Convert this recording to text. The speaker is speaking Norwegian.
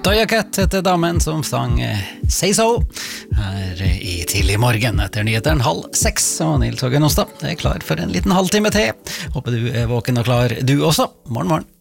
Doja Cat heter damen som sang Say So her i tidlig morgen etter nyheteren 5:30, og Nils Hågen Ostad er klar for en liten halvtime til. Håper du er våken og klar du også. Morgen, morgen.